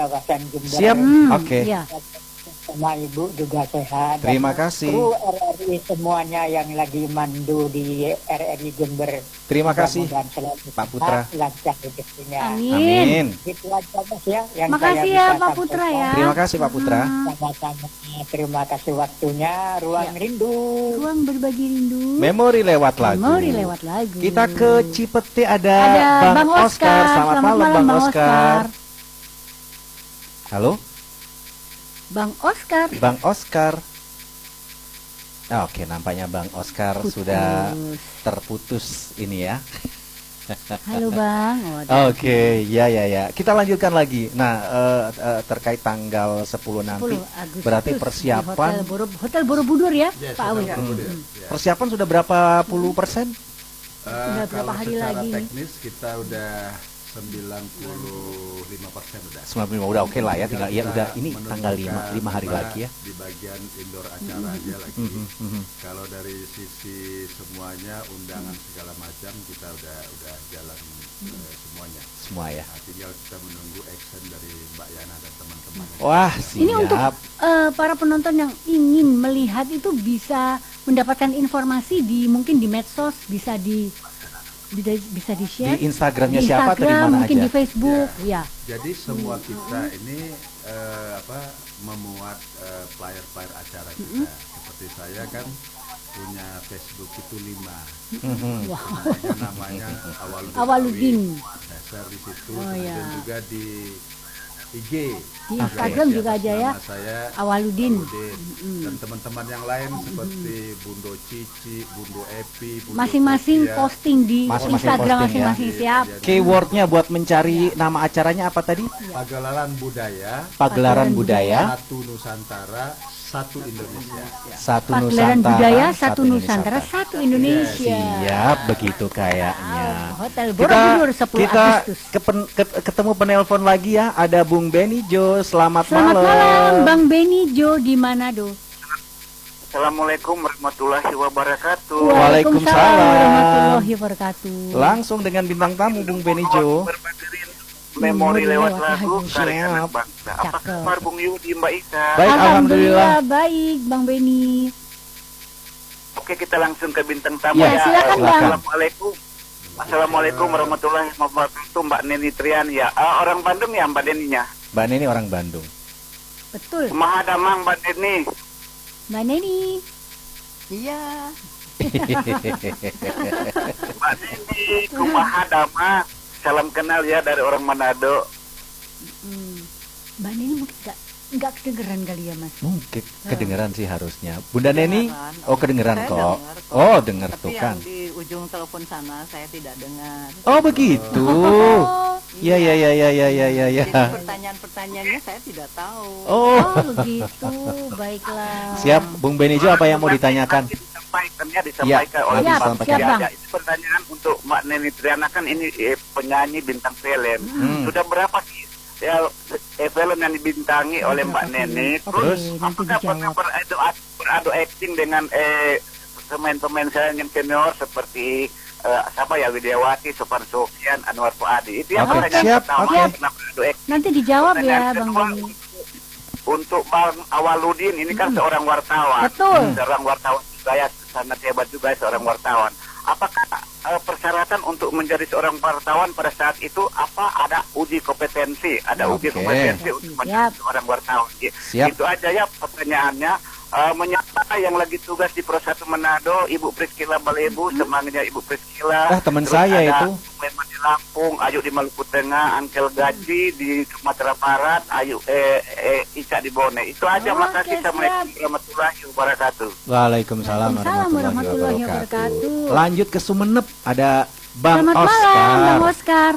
kawasan Jember. Siap, oke. Ya. Sama Ibu juga sehat. Terima Dan kasih. kru RRI semuanya yang lagi mandu di RRI Jember. Terima kasih, Mudah-mudahan selalu Pak Putra. sehat, lancar rezekinya. Amin. Amin. Itu aja Mas ya yang Makasih saya ya bisa Pak Putra sampaikan. ya. Terima kasih Pak Putra. Sama-sama. Terima kasih waktunya. Ruang Ya. rindu. Ruang berbagi rindu. Memori lewat lagu. Memori lewat lagu. Kita ke Cipete ada Bang Oscar. Selamat malam Bang Oscar. Halo, Bang Oscar. Bang Oscar. Ah, oke, nampaknya Bang Oscar Putus. sudah terputus ini ya. Halo Bang. Waduh. Oke, ya. Kita lanjutkan lagi. Nah, terkait tanggal 10 nanti. 10 Agustus Berarti di persiapan Hotel Borobudur ya, Yes, Pak Awi. persiapan sudah berapa puluh persen? Udah berapa kalau hari secara lagi nih? teknis kita udah 95% udah. 95 udah oke lah ya, tinggal ya Kita udah ini tanggal menentukan 5 hari tempat lagi ya. di bagian indoor acara aja lagi. Kalau dari sisi semuanya undangan segala macam kita udah jalan semuanya. Semua ya. Nah, tinggal kita menunggu action dari Mbak Yana dan teman-teman. Wah, siap. Ini untuk para penonton yang ingin melihat itu bisa mendapatkan informasi mungkin di medsos, bisa bisa di share Di Instagramnya di siapa atau di Instagram, mana mungkin aja? di Facebook, ya. Jadi semua kita ini memuat flyer-flyer acara kita. Seperti saya kan punya Facebook itu 5. Namanya Awaludin. Saya share di situ, Oh, kemudian ya. juga di IG. Di Instagram juga aja ya. Nama saya Awaludin. Dan teman-teman yang lain seperti Bundo Cici, Bundo Epi, Bundo Masing-masing Sofia. posting di Masing-masing Instagram posting ya. masing-masing, siap. Keywordnya buat mencari nama acaranya apa tadi? Pagelaran Budaya, Pagelaran Budaya, Satu Nusantara, Satu Indonesia. Satu Pagelaran Nusantara, Budaya, Satu Nusantara, Satu Indonesia. Siap, begitu kayaknya. Hotel Borobudur 10 kita Agustus. ketemu penelpon lagi ya. Ada Bung Benny Jo. Selamat Selamat malam, Bang Benny Jo di Manado. Assalamualaikum warahmatullahi wabarakatuh. Waalaikumsalam. warahmatullahi wabarakatuh. Langsung dengan bintang tamu Bung Benny Jo. Memori lewat lewat lagu lagu. karya anak Siap. bangsa. Apa Cakep. kabar Bung Yudi, Mbak Isa? Baik, alhamdulillah. Baik, Bang Benny. Oke, kita langsung ke bintang tamu Ya, silakan, Bang. Assalamualaikum. Assalamualaikum warahmatullahi wabarakatuh, Mbak Neni Trian ya. Orang Bandung ya Mbak Neninya. Mbak Neni orang Bandung. Betul, Kumaha damang Mbak Neni. Mbak Neni. Iya, Mbak Neni, kumaha damang. Salam kenal ya dari orang Manado. Mbak Neni mungkin nggak kedengeran kali ya, Mas. Mungkin kedengeran sih harusnya. Bunda Neni, Kedengeran. oh kedengeran Saya kok. dengar kok. Oh, dengar tapi tuh yang kan. di ujung telepon sana saya tidak dengar. Oh, begitu. Ya. Jadi pertanyaan-pertanyaannya saya tidak tahu. Oh, Oh, begitu. Baiklah. siap. Bung Benny Jo, apa yang mau ditanyakan? Disampaikan Ya, oleh siap, Mbak siap, Neni. Bang. Ya, ini pertanyaan untuk Mbak Neni Triana, kan ini penyanyi bintang film. Sudah berapa sih ya film yang dibintangi oleh Mbak Neni? Oke, Terus nanti apakah pernah dijawab. beradu acting dengan pemain-pemain saya yang senior seperti siapa ya, Widiawati, Sofan Sofian, Anwar Fuadi? Itu yang Oke, pertanyaan siap, pertama. oke. Pernah beradu acting. Nanti dijawab ya, Pertanyaan Bang kedua, Benny. untuk Bang Awaludin, ini kan seorang wartawan. Betul. Seorang wartawan juga ya, sangat hebat juga seorang wartawan. Apakah persyaratan untuk menjadi seorang wartawan pada saat itu ada uji kompetensi, uji Oke. kompetensi untuk menjadi Siap. seorang wartawan? Siap. Itu aja ya pertanyaannya. Menyapa yang lagi tugas di Pro 1 Manado, Ibu Priscila Balebu, semangatnya Ibu Priscila. Teman Terus saya ada itu. Memang di Lampung, Ayu di Maluku Tengah, Angkel Gaji di Sumatera Barat, Ayu Ica di Bone. Itu aja, Oke, makasih. Assalamualaikum siap. warahmatullahi wabarakatuh. Waalaikumsalam Waalaikumsalam warahmatullahi wabarakatuh. wabarakatuh. Lanjut ke Sumeneb, ada Bang Selamat Oscar. malam, Bang Oscar.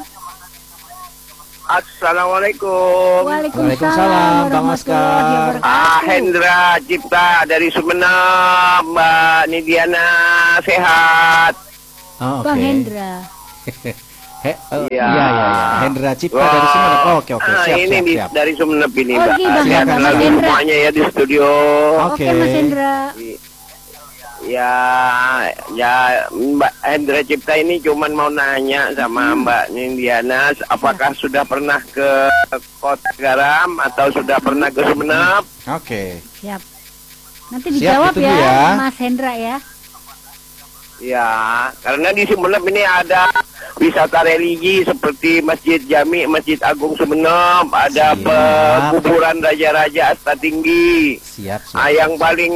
Assalamualaikum. Waalaikumsalam, Bang Oscar. Hendra Cipta dari Sumeneb, Mbak Nidiana sehat. Oh, oke. Bang Hendra. Iya. Iya. Hendra Cipta dari Sumeneb. Oh, oke, siap, ini siap. dari Sumeneb ini, Oh, Mbak. Bang Silakan, Hendra. Mas silakan. Hendra. Semuanya ya di studio. Oke. Oke, Mas Hendra. Ya Mbak Hendra Cipta ini cuman mau nanya sama Mbak Nindiana, apakah sudah pernah ke Kota Garam atau sudah pernah ke Sumenep? Oke. Siap. Nanti dijawab ditunggu ya, ya. Mas Hendra ya. Ya, karena di Sumenep ini ada wisata religi seperti Masjid Jami, Masjid Agung Sumenep, ada Siap. kuburan raja-raja Asta Tinggi. Siap. Yang paling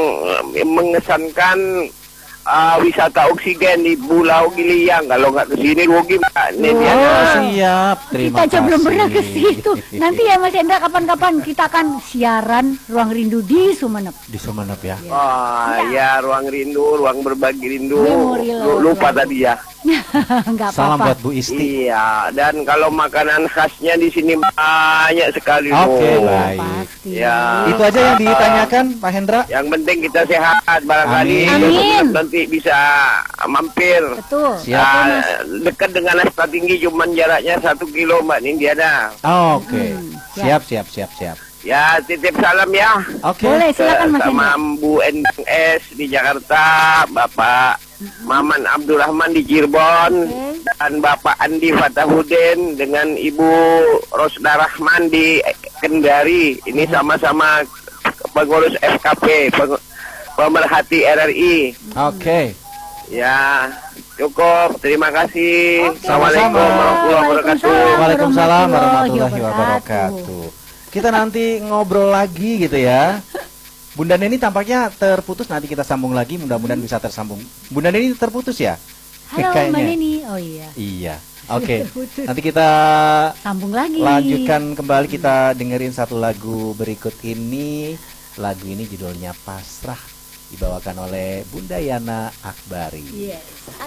mengesankan wisata oksigen di Pulau Giliang. Kalau nggak kesini rugi Mbak Nindiana. Oh, siap. Terima Kita aja belum kasih. pernah ke situ. Nanti ya Mas Hendra kapan-kapan kita akan siaran Ruang Rindu di Sumenep. Di Sumenep ya. Oh ya, ruang rindu, ruang berbagi rindu. Memori love. Lupa tadi ya. Enggak Salam apa-apa. buat Bu Isti. Iya, dan kalau makanan khasnya di sini banyak sekali. Oke, loh. baik. Pasti. Ya. Itu aja yang ditanyakan Pak Hendra. Yang penting kita sehat, barangkali Amin. ke Sumenep nanti bisa mampir. Betul. Siap. Dekat dengan Asta Tinggi, cuman jaraknya 1 kilo Mbak Nindiana. Oke. Siap. Ya, titip salam ya. Oke. Boleh, silakan Mas Sama Hendra. Bu Endang S di Jakarta, Bapak Maman Abdurrahman di Cirebon, Oke. dan Bapak Andi Fatahudin dengan Ibu Rosda Rahman di Kendari. Ini sama-sama pengurus FKP, pemerhati RRI. Oke. Ya, cukup. Terima kasih. Oke. Assalamualaikum warahmatullahi wabarakatuh. Waalaikumsalam warahmatullahi warahmatullahi wabarakatuh. Kita nanti ngobrol lagi gitu ya. Bunda Neni tampaknya terputus, nanti kita sambung lagi, mudah-mudahan bisa tersambung. Bunda Neni terputus ya? Halo Mbak Kayaknya. Neni. Oh iya. Iya. Oke. Terputus. Nanti kita Sambung lagi. lanjutkan kembali, kita dengerin satu lagu berikut ini. Lagu ini judulnya Pasrah, dibawakan oleh Bunda Yana Akbari. Yes.